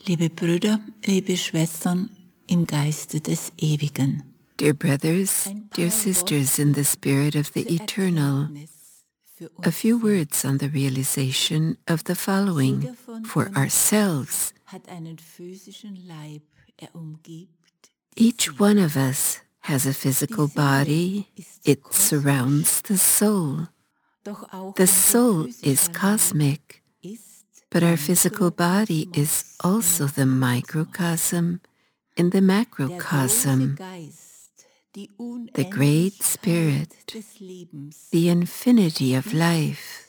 Liebe Brüder, liebe Schwestern im Geiste des Ewigen. Dear brothers, dear sisters in the spirit of the eternal, a few words on the realization of the following for ourselves. Each one of us has a physical body. It surrounds the soul. The soul is cosmic, but our physical body is also the microcosm in the macrocosm. The great spirit, the infinity of life,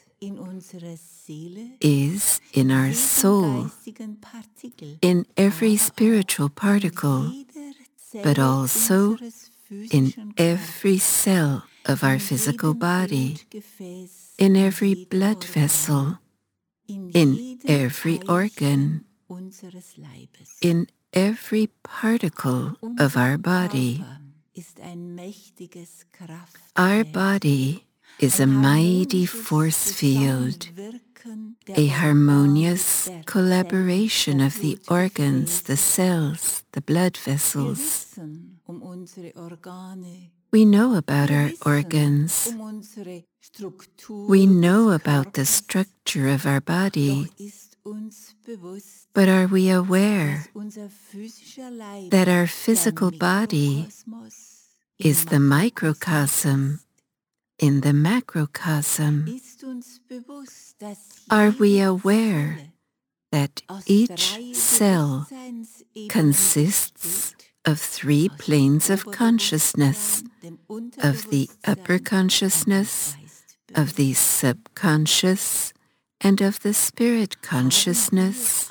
is in our soul, in every spiritual particle, but also in every cell of our physical body, in every blood vessel, in every organ, in every particle of our body. Our body is a mighty force field, a harmonious collaboration of the organs, the cells, the blood vessels. We know about our organs. We know about the structure of our body. But are we aware that our physical body is the microcosm in the macrocosm? Are we aware that each cell consists of 3 planes of consciousness, of the upper consciousness, of the subconscious, and of the spirit consciousness?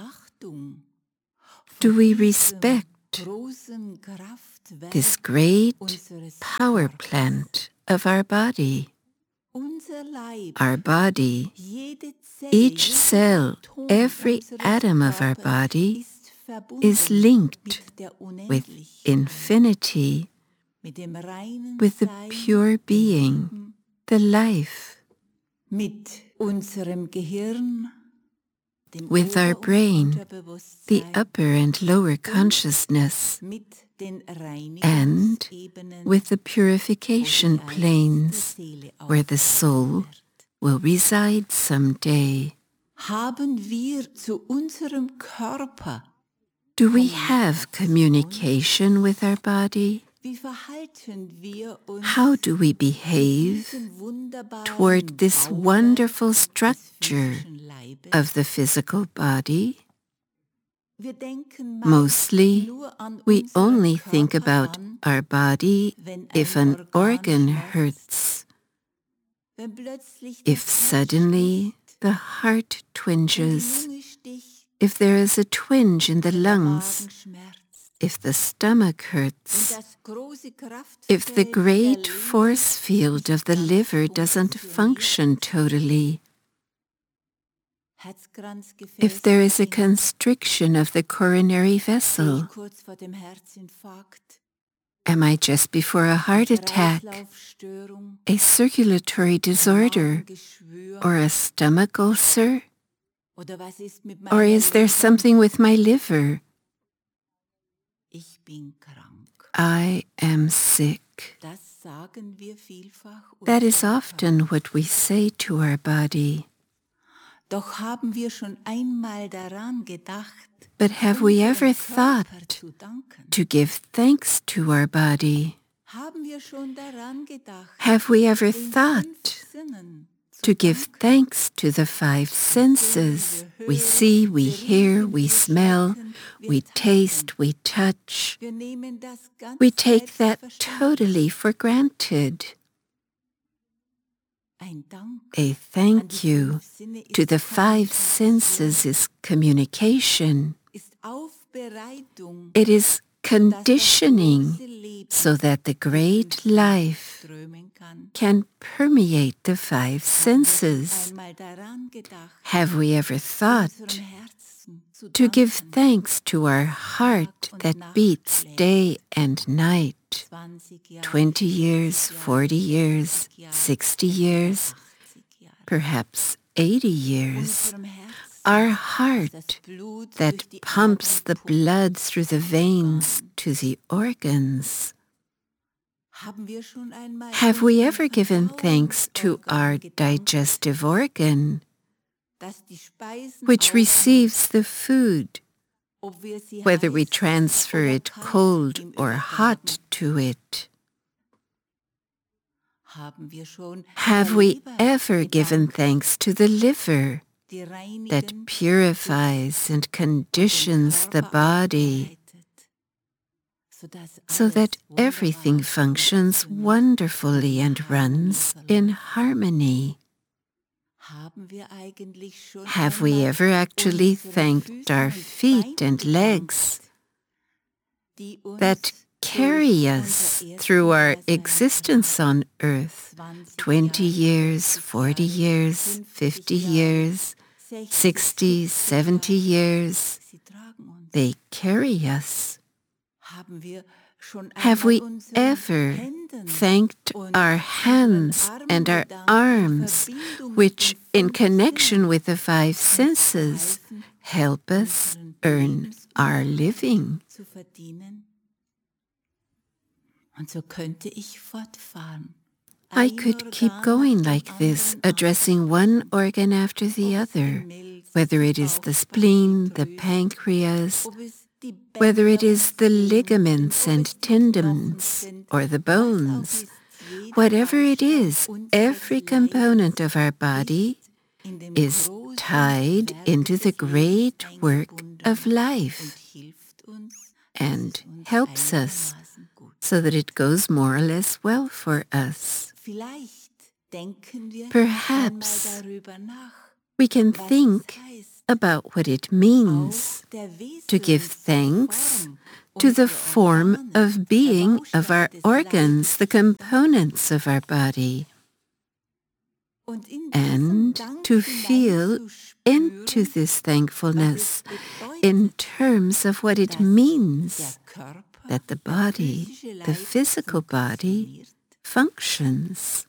Do we respect this great power plant of our body? Our body, each cell, every atom of our body is linked with infinity, with the pure being, the life. With our brain, the upper and lower consciousness, and with the purification planes where the soul will reside someday. Do we have communication with our body? How do we behave toward this wonderful structure of the physical body? Mostly, we only think about our body if an organ hurts, if suddenly the heart twinges, if there is a twinge in the lungs, if the stomach hurts, if the great force field of the liver doesn't function totally, if there is a constriction of the coronary vessel. Am I just before a heart attack, a circulatory disorder, or a stomach ulcer? Or is there something with my liver? I am sick. That is often what we say to our body. But have we ever thought to give thanks to our body? Have we ever thought to give thanks to the 5 senses? We see, we hear, we smell, we taste, we touch. We take that totally for granted. A thank you to the 5 senses is communication. It is conditioning so that the great life can permeate the 5 senses. Have we ever thought to give thanks to our heart that beats day and night? 20 years, 40 years, 60 years, perhaps 80 years. our heart that pumps the blood through the veins to the organs. Have we ever given thanks to our digestive organ, which receives the food, whether we transfer it cold or hot to it? Have we ever given thanks to the liver that purifies and conditions the body so that everything functions wonderfully and runs in harmony? Have we ever actually thanked our feet and legs that carry us through our existence on earth, 20 years, 40 years, 50 years, 60, 70 years? They carry us. Have we ever thanked our hands and our arms, which, in connection with the five senses, help us earn our living? I could keep going like this, addressing one organ after the other, whether it is the spleen, the pancreas, whether it is the ligaments and tendons or the bones. Whatever it is, every component of our body is tied into the great work of life and helps us so that it goes more or less well for us. Perhaps we can think about what it means to give thanks to the form of being of our organs, the components of our body, and to feel into this thankfulness in terms of what it means that the body, the physical body, functions.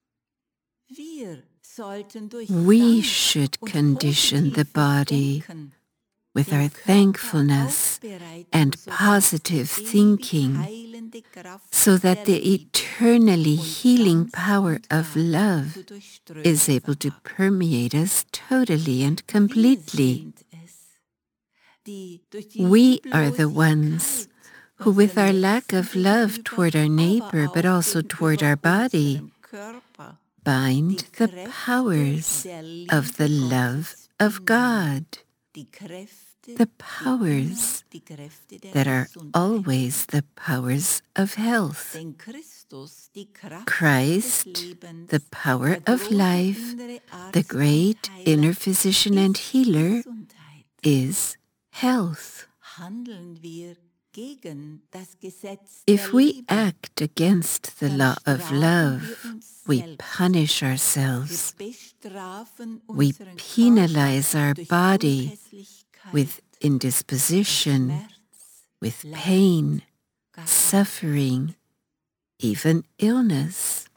We should condition the body with our thankfulness and positive thinking so that the eternally healing power of love is able to permeate us totally and completely. We are the ones who, with our lack of love toward our neighbor but also toward our body, bind the powers of the love of God, the powers that are always the powers of health. Christ, the power of life, the great inner physician and healer, is health. If we act against the law of love, we punish ourselves. We penalize our body with indisposition, with pain, suffering, even illness.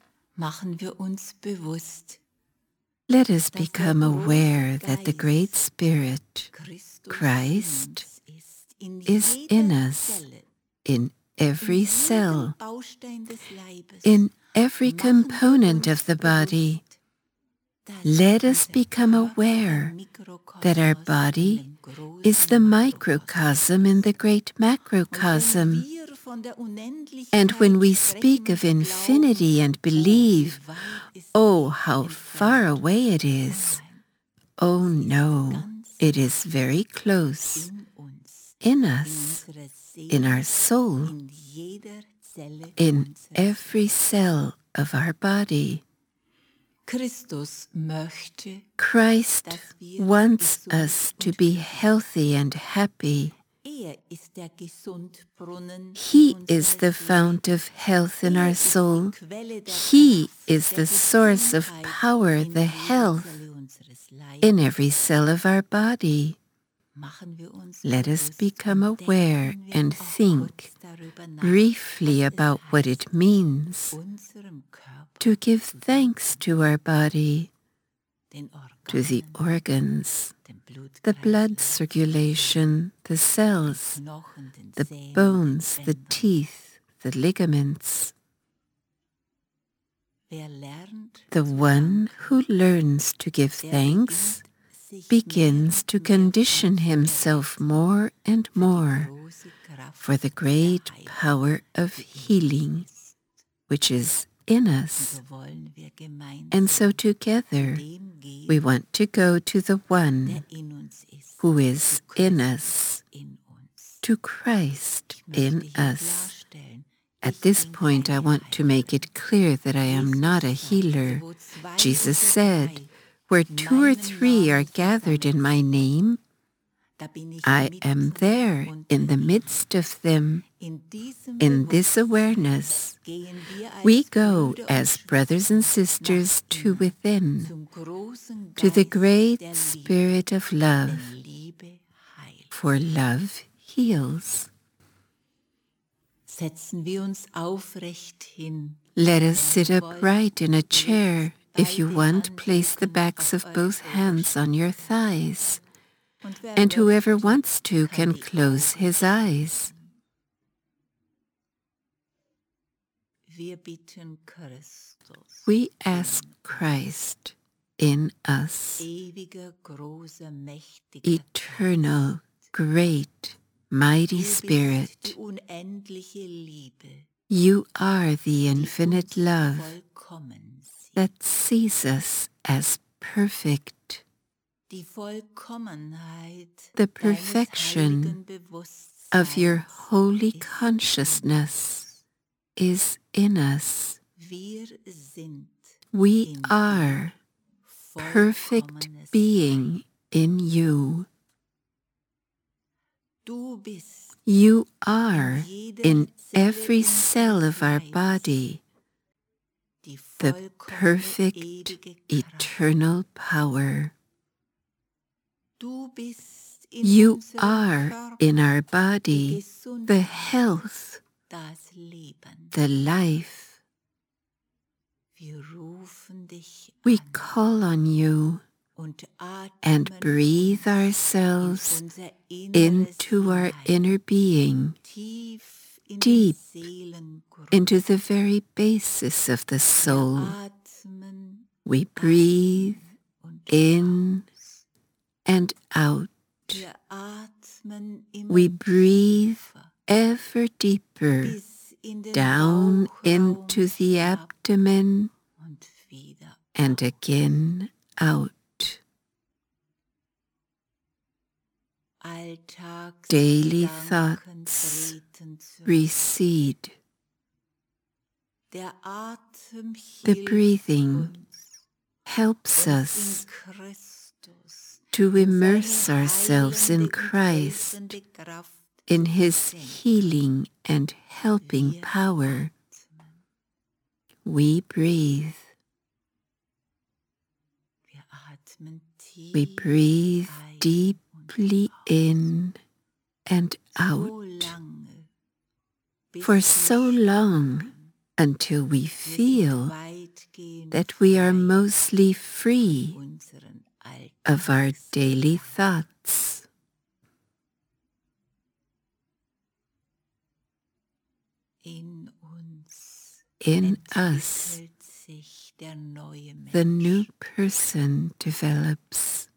Let us become aware that the Great Spirit, Christ, is in us, in every cell, in every component of the body. Let us become aware that our body is the microcosm in the great macrocosm. And when we speak of infinity and believe, oh, how far away it is. Oh no, it is very close. In us, in our soul, in every cell of our body. Christ wants us to be healthy and happy. He is the fount of health in our soul. He is the source of power, the health in every cell of our body. Let us become aware and think briefly about what it means to give thanks to our body, to the organs the blood circulation, the cells, the bones, the teeth, the ligaments. The one who learns to give thanks begins to condition himself more and more for the great power of healing, which is in us. And so together we want to go to the one who is in us, to Christ in us. At this point, I want to make it clear that I am not a healer. Jesus said, "Where 2 or 3 are gathered in my name, I am there in the midst of them." In this awareness, we go as brothers and sisters to within, to the great Spirit of love, for love heals. Let us sit upright in a chair. If you want, place the backs of both hands on your thighs, and whoever wants to can close his eyes. We ask Christ in us, eternal, great, mighty Spirit. You are the infinite love that sees us as perfect. The perfection of your holy consciousness is in us. We are perfect being in you. You are in every cell of our body the perfect eternal power. You are in our body the health, the life. We call on you and breathe ourselves into our inner being, deep into the very basis of the soul. We breathe in and out. We breathe ever deeper down into the abdomen and again out. Daily thoughts recede. The breathing helps us to immerse ourselves in Christ, in His healing and helping power. We breathe. We breathe deeply in and out for so long until we feel that we are mostly free of our daily thoughts. In us, the new person develops.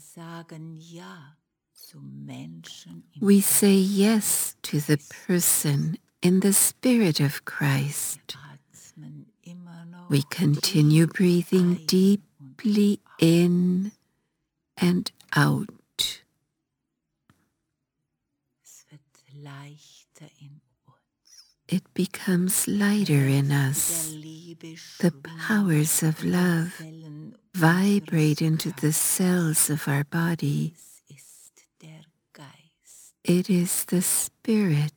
We say yes to the person in the Spirit of Christ. We continue breathing deeply in and out. It becomes lighter in us. The powers of love vibrate into the cells of our body. It is the Spirit.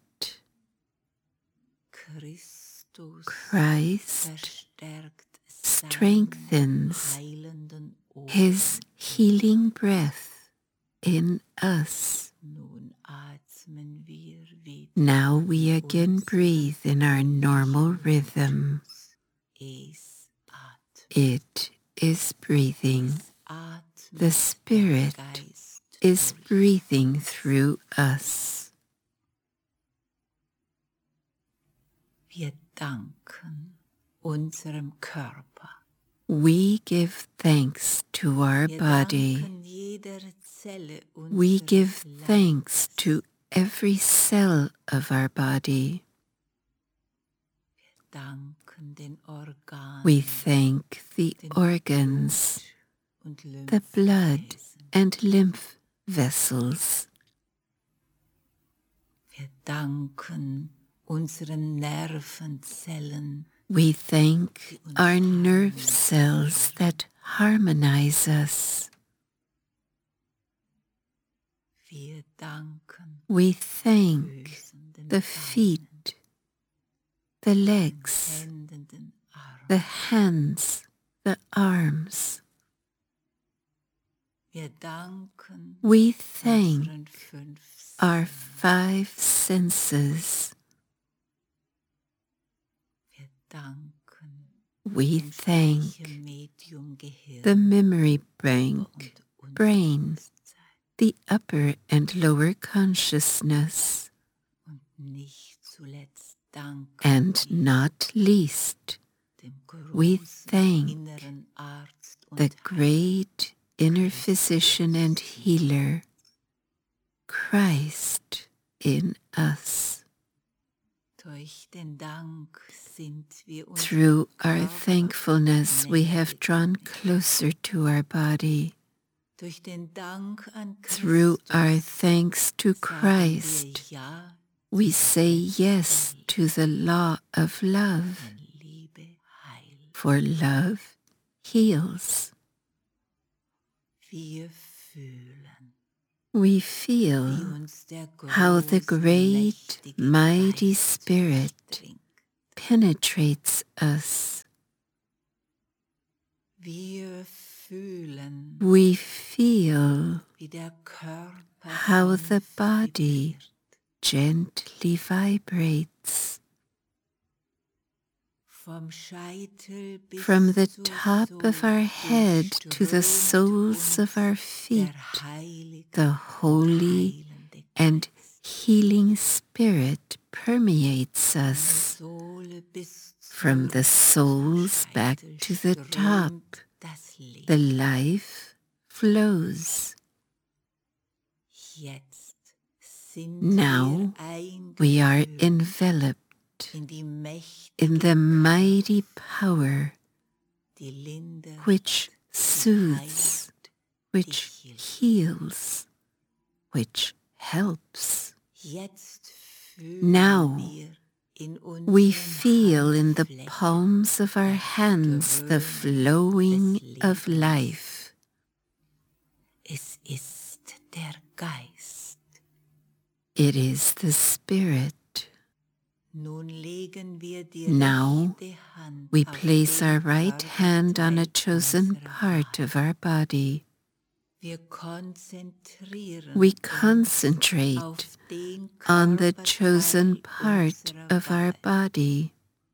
Christ strengthens His healing breath in us. Now we again breathe in our normal rhythm. It is breathing. The Spirit is breathing through us. Wir danken unserem Körper. We give thanks to our body. We give thanks to every cell of our body. We thank the organs, the blood and lymph vessels. We thank our nerve cells that harmonize us. We thank the feet, the legs, the hands, the arms. We thank our 5 senses. We thank the memory brain, the upper and lower consciousness, and not least, we thank the great inner physician and healer, Christ in us. Through our thankfulness, we have drawn closer to our body. Through our thanks to Christ, we say yes to the law of love, for love heals. We feel how the great, mighty Spirit penetrates us. We feel how the body gently vibrates. From the top of our head to the soles of our feet, the holy and healing Spirit permeates us. From the soles back to the top, the life flows. Now we are enveloped in the mighty power which soothes, which heals, which helps. Now we feel in the palms of our hands the flowing of life. It is the Spirit. Now we place our right hand on a chosen part of our body. We concentrate on the chosen part of our body.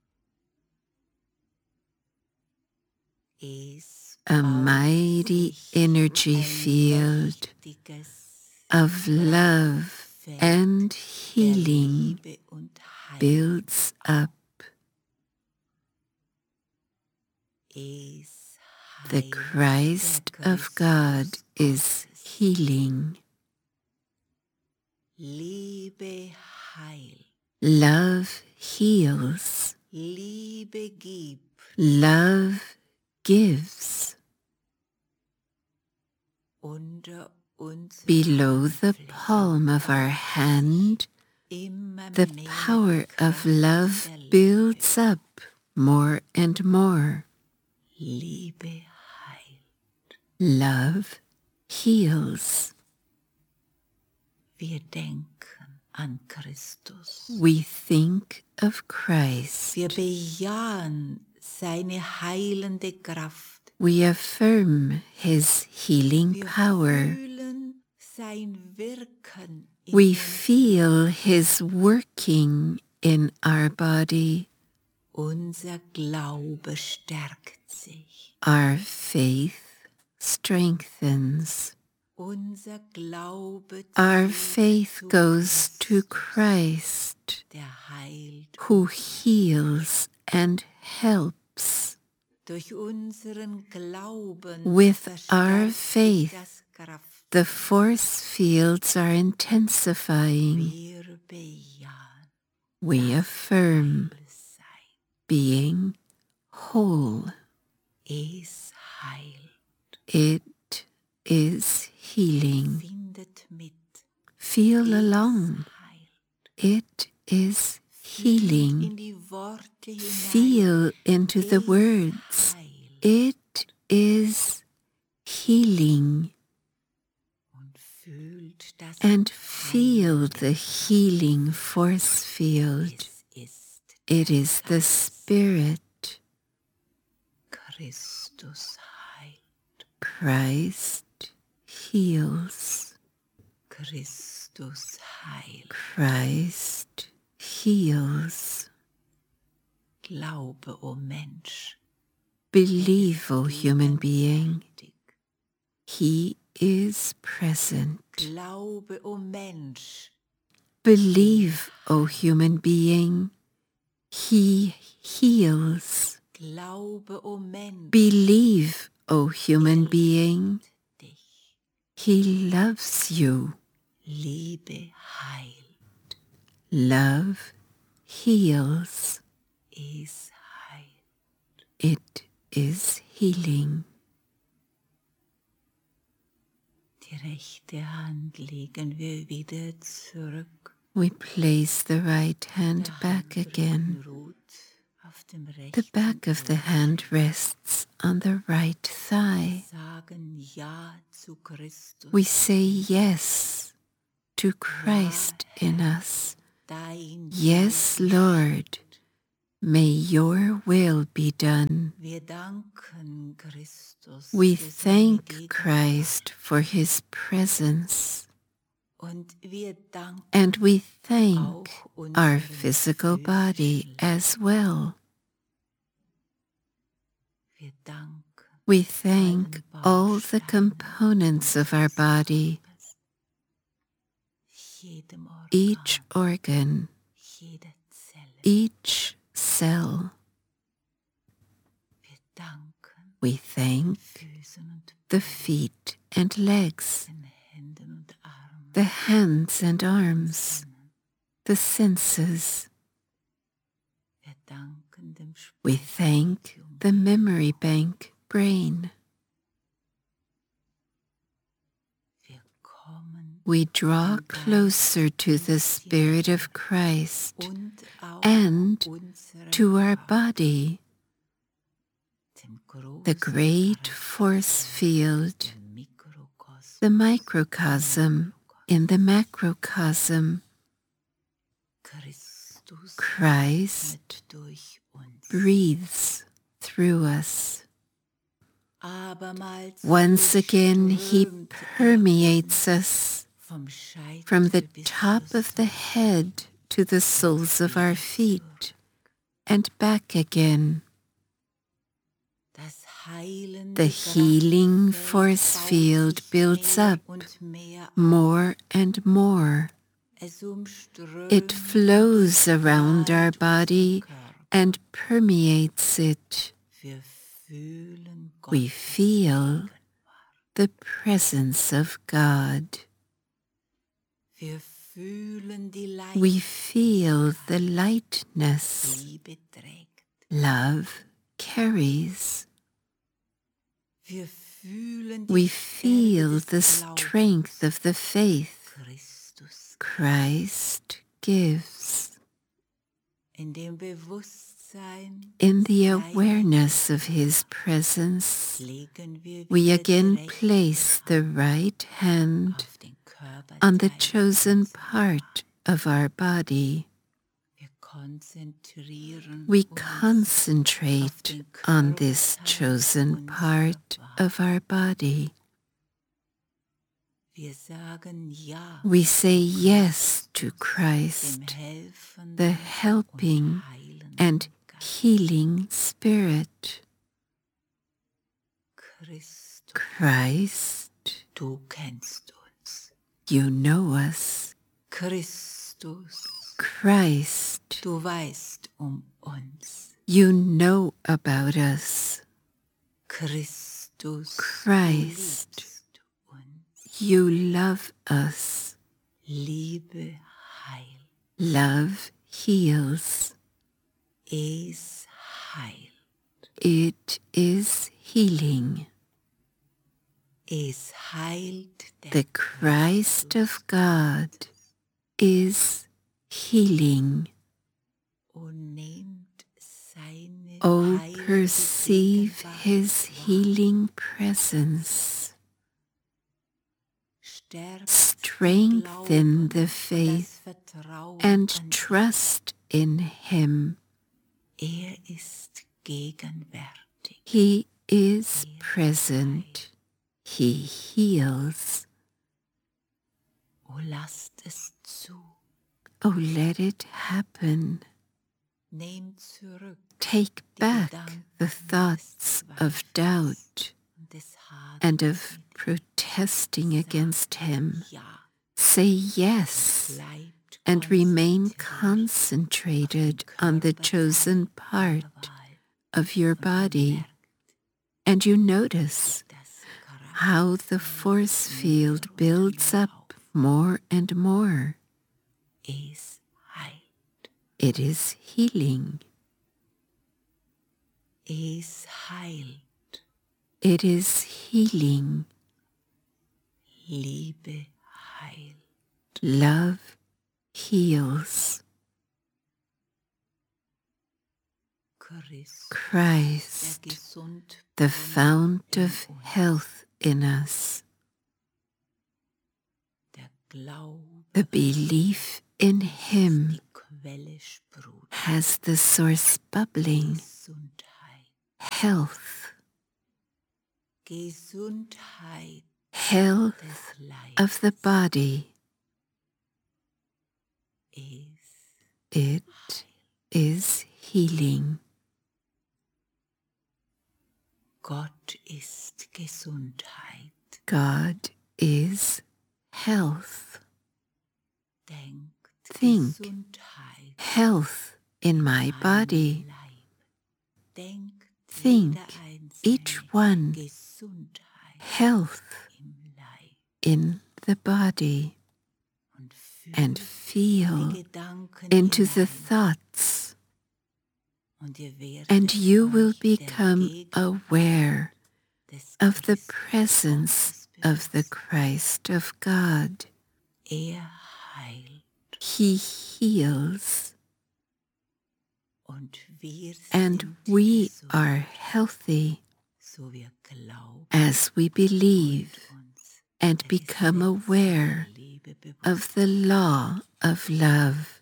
A mighty energy field of love and healing builds up. The Christ of God is healing. Love heals. Love gives. Below the palm of our hand, the power of love builds up more and more. Love heals. We think of Christ. We affirm His healing power. We feel His working in our body. Our faith strengthens. Our faith goes to Christ, who heals and helps. With our faith, the force fields are intensifying. We affirm being whole. It is healing. Feel along. It is healing. Feel into the words. It is healing. And feel the healing force field. It is the Spirit. Christ heals. Christ heals. Believe, O human being, He is present. Believe, O human being, He heals. Believe, O human being, He loves you. Love heals. It is healing. We place the right hand back again. The back of the hand rests on the right thigh. We say yes to Christ in us. Yes, Lord, may your will be done. We thank Christ for his presence. And we thank our physical body as well. We thank all the components of our body, each organ, each cell. We thank the feet and legs, the hands and arms, the senses. We thank the memory bank brain. We draw closer to the Spirit of Christ and to our body, the great force field, the microcosm in the macrocosm. Christ breathes through us. Once again, he permeates us from the top of the head to the soles of our feet and back again. The healing force field builds up more and more. It flows around our body and permeates it. We feel the presence of God. We feel the lightness love carries. We feel the strength of the faith Christ gives. In the awareness of his presence, we again place the right hand on the chosen part of our body. We concentrate on this chosen part of our body. We say yes to Christ, the helping and healing Spirit. Christ Du kennst uns. You know us. Christus, Christ, du weißt uns. you know about us. Christus, Christ, du liebst uns. you love us. Liebe heilt. Love heals. Es heilt. It is healing. Es heilt The Christ of God is healing. und nehmt seine Oh, heilige perceive Gegenwart his wahr. healing presence. Stärkt Strengthen the das faith Vertrauen and an trust in him. ist gegenwärtig. He is present. He heals. Oh, lasst es zu. Oh, let it happen. Nehmt zurück Take die back Gedanken the des thoughts of Zweifels doubt und des and Haders of mit protesting ihm. against Sagt him. Ja, Say yes bleibt and remain konzentriert concentrated on the chosen part of your body. And you notice how the force field builds up more and more. Es heilt. It is healing. Es heilt. It is healing. Liebe heilt. Love heals. Christ, the fount of health in us. The belief in him has the source bubbling. Health. Health of the body. It is healing. Gott ist Gesundheit. God is health. Denkt Think Gesundheit health in my body. Leib. Denkt Think jeder Einzelne each one Gesundheit health im Leib. in the body and feel die Gedanken into the hinein. thoughts, Und ihr werdet and you will euch der become Gegenwart aware des of the Christus presence Gottes of the bewusst. Christ of God. Heilt He heals, und wir and sind we gesund, are healthy so wir glauben as we believe uns and der become Gesetze aware der Liebe bewusst. of the law of love.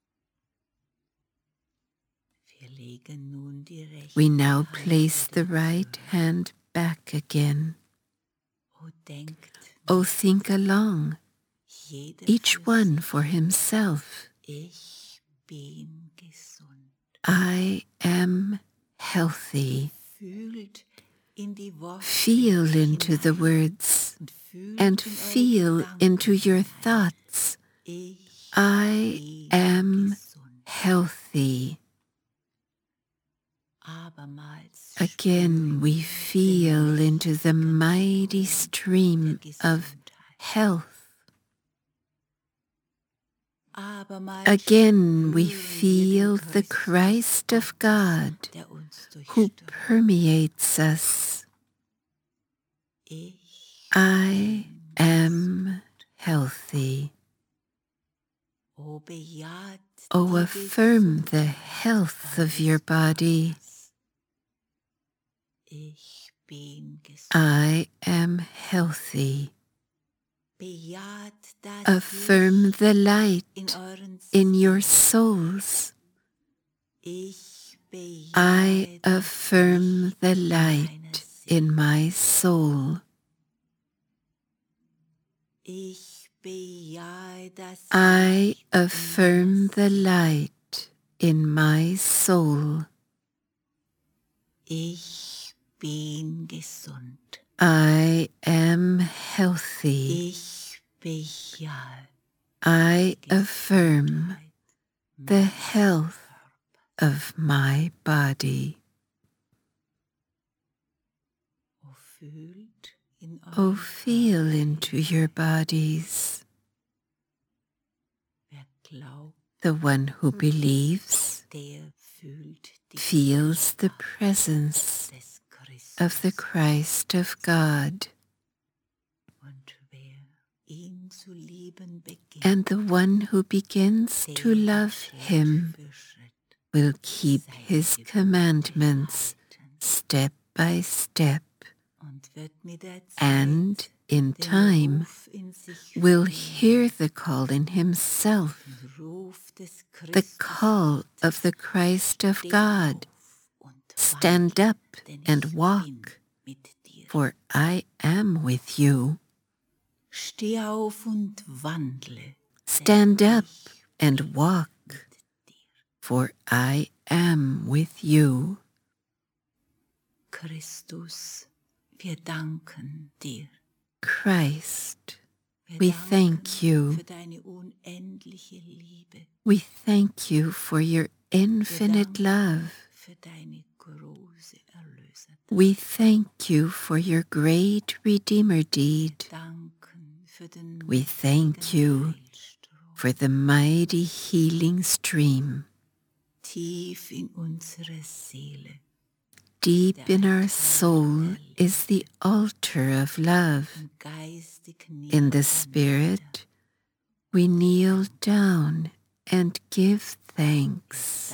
Wir legen nun die rechte We now Hand place the wieder right zurück. hand back again. Oh, denkt Oh, think along, jeder each für one sich. for himself. Ich bin gesund. I am healthy. Fühlt in die Worte Feel into the hinein words und fühlt and in eure feel Gedanken into your hinein. thoughts. Ich I bin am gesund. healthy. Abermals Again, we feel into the mighty stream of health. Again, we feel the Christ of God who permeates us. I am healthy. Oh, affirm the health of your body. I am healthy. Affirm the light in your souls. I affirm the light in my soul. I affirm the light in my soul. Ich bin gesund. I am healthy. Ich bejahe I affirm the health of my body. Oh, feel into your bodies. The one who believes feels the presence of the Christ of God. And the one who begins to love him will keep his commandments step by step, and in time will hear the call in himself, the call of the Christ of God. Stand up and walk, for I am with you. Stand up and walk, for I am with you. Christus, wir danken dir. Christ, we thank you. Für deine unendliche Liebe. We thank you for your infinite love. Für deine große Erlösertat. We thank you for your great Redeemer deed. We thank you for the mighty healing stream. Tief in unsere Seele. Deep in our soul is the altar of love. In the Spirit, we kneel down and give thanks.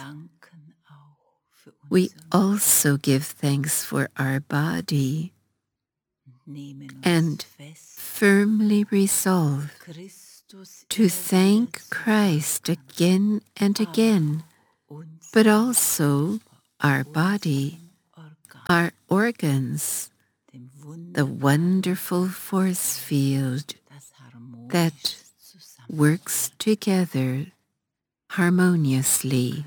We also give thanks for our body and firmly resolve to thank Christ again and again, but also our body, our organs, the wonderful force field that works together harmoniously.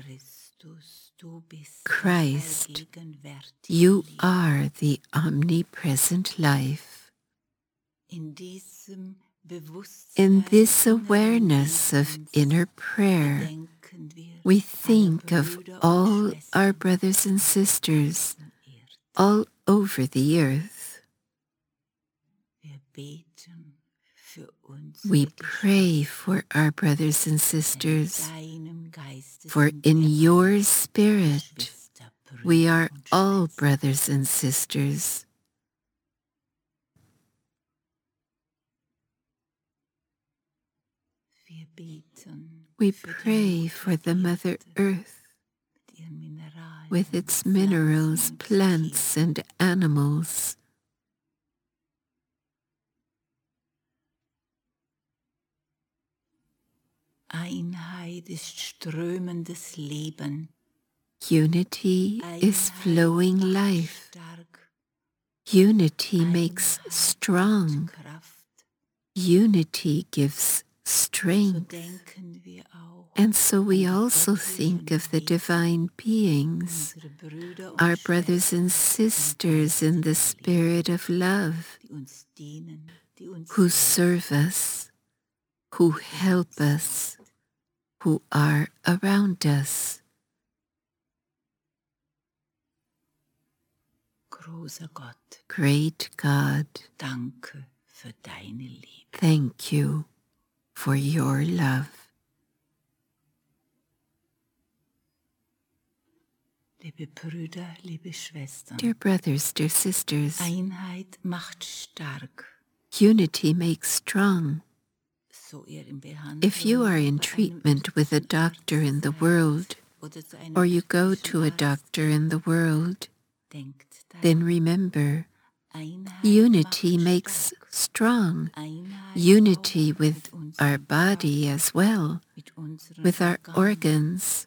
Christ, you are the omnipresent life. In this awareness of inner prayer, we think of all our brothers and sisters all over the earth. We pray for our brothers and sisters, for in your Spirit we are all brothers and sisters. We pray for the Mother Earth with its minerals, plants, and animals. Einheit ist strömendes Leben. Unity is flowing life. Unity makes strong. Unity gives strength. And so we also think of the divine beings, our brothers and sisters in the spirit of love, who serve us, who help us, who are around us. Great God, thank you for your love. Liebe Brüder, liebe Schwestern, dear brothers, dear sisters, Einheit macht stark. Unity makes strong. If you are in treatment with a doctor in the world, or you go to a doctor in the world, then remember, unity makes strong. Unity with our body as well, with our organs.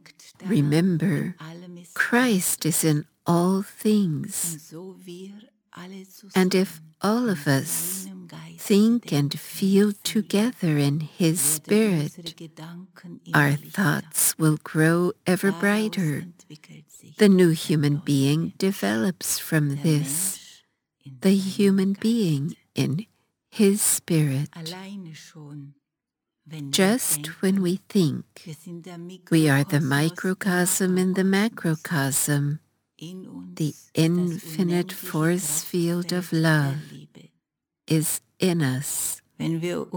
Remember, Christ is in all things, And if all of us think and feel together in His Spirit, our thoughts will grow ever brighter. The new human being develops from this, the human being in His Spirit. Just when we think we are the microcosm in the macrocosm, the infinite force field of love is in us. When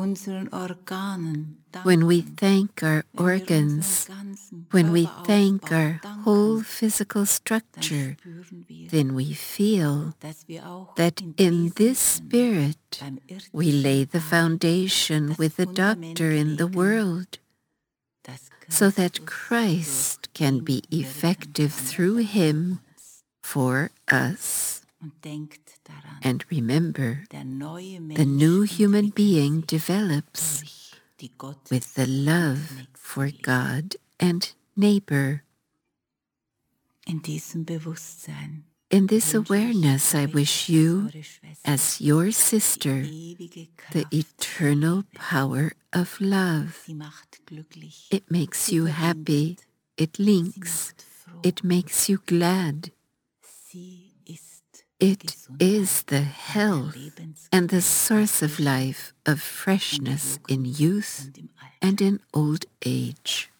we thank our organs, when we thank our whole physical structure, then we feel that in this spirit we lay the foundation with the doctor in the world, so that Christ can be effective through Him for us. And remember, the new human being develops with the love for God and neighbor. In this awareness, I wish you, as your sister, the eternal power of love. It makes you happy, it links, it makes you glad. It is the health and the source of life, of freshness in youth and in old age.